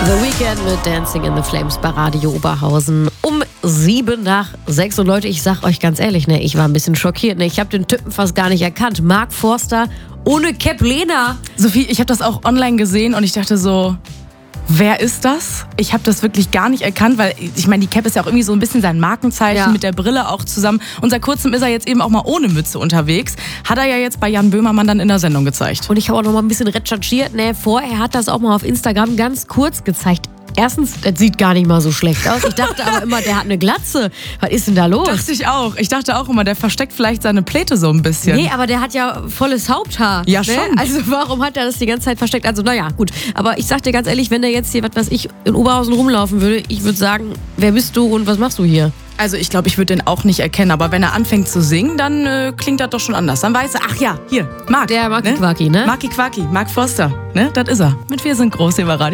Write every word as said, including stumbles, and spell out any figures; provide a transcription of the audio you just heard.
The Weeknd mit Dancing in the Flames bei Radio Oberhausen um sieben nach sechs. Und Leute, ich sag euch ganz ehrlich, ne, ich war ein bisschen schockiert. Ne, ich habe den Typen fast gar nicht erkannt. Mark Forster ohne Cap Lena. Sophie, ich habe das auch online gesehen und ich dachte so, wer ist das? Ich habe das wirklich gar nicht erkannt, weil ich meine, die Cap ist ja auch irgendwie so ein bisschen sein Markenzeichen, ja, mit der Brille auch zusammen. Und seit kurzem ist er jetzt eben auch mal ohne Mütze unterwegs. Hat er ja jetzt bei Jan Böhmermann dann in der Sendung gezeigt. Und ich habe auch noch mal ein bisschen recherchiert. Ne, vorher hat das auch mal auf Instagram ganz kurz gezeigt. Erstens, das sieht gar nicht mal so schlecht aus. Ich dachte aber immer, der hat eine Glatze. Was ist denn da los? Dachte ich auch. Ich dachte auch immer, der versteckt vielleicht seine Pläte so ein bisschen. Nee, aber der hat ja volles Haupthaar. Ja, ne? schon. Also warum hat er das die ganze Zeit versteckt? Also naja, gut. Aber ich sag dir ganz ehrlich, wenn der jetzt hier, was weiß ich, in Oberhausen rumlaufen würde, ich würde sagen, wer bist du und was machst du hier? Also ich glaube, ich würde den auch nicht erkennen. Aber wenn er anfängt zu singen, dann äh, klingt das doch schon anders. Dann weiß er, ach ja, hier, Mark. Der Marki ne? Quaki, ne? Marki Quaki, Mark Forster. Ne? Das ist er. Mit Wir sind groß hier bei Radio